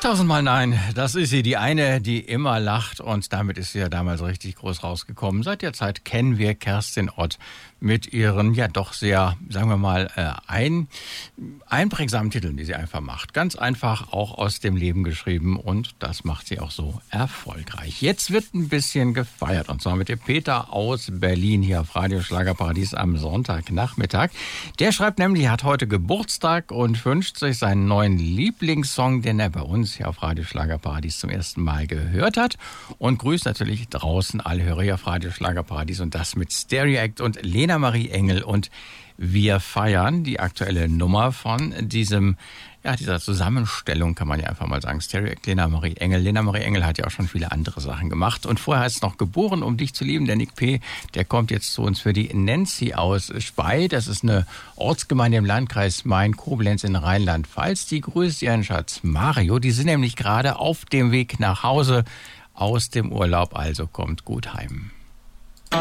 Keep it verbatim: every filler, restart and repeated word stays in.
Tausendmal nein, das ist sie, die eine, die immer lacht, und damit ist sie ja damals richtig groß rausgekommen. Seit der Zeit kennen wir Kerstin Ott mit ihren ja doch sehr, sagen wir mal, äh, ein, einprägsamen Titeln, die sie einfach macht. Ganz einfach auch aus dem Leben geschrieben, und das macht sie auch so erfolgreich. Jetzt wird ein bisschen gefeiert, und zwar mit dem Peter aus Berlin hier auf Radio Schlagerparadies am Sonntagnachmittag. Der schreibt nämlich, er hat heute Geburtstag und wünscht sich seinen neuen Lieblingssong, den er bei uns hier auf Radio Schlagerparadies zum ersten Mal gehört hat, und grüßt natürlich draußen alle Hörer hier auf Radio Schlagerparadies, und das mit Stereo Act und Lena Marie Engel und Wir feiern, die aktuelle Nummer von diesem, ja, dieser Zusammenstellung, kann man ja einfach mal sagen. Stereo Act, Lena Marie Engel. Lena Marie Engel hat ja auch schon viele andere Sachen gemacht. Und vorher ist noch Geboren, um dich zu lieben. Der Nick P., der kommt jetzt zu uns für die Nancy aus Spey. Das ist eine Ortsgemeinde im Landkreis Main-Koblenz in Rheinland-Pfalz. Die grüßt ihren Schatz Mario. Die sind nämlich gerade auf dem Weg nach Hause aus dem Urlaub. Also kommt gut heim.